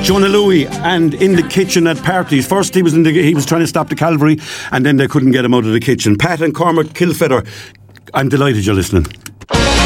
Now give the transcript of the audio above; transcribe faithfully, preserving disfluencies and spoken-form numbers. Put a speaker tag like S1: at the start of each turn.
S1: Jonah Louie, and in the kitchen at parties. First he was in the, he was trying to stop the Calvary, and then they couldn't get him out of the kitchen. Pat and Cormac Kilfeather, I'm delighted you're listening.